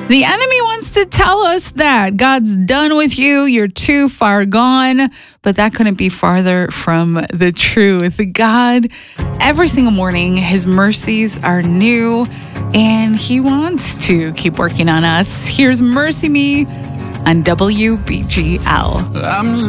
The enemy wants to tell us that God's done with you. You're too far gone. But that couldn't be farther from the truth. God, every single morning, his mercies are new, and he wants to keep working on us. Here's Mercy Me on WBGL.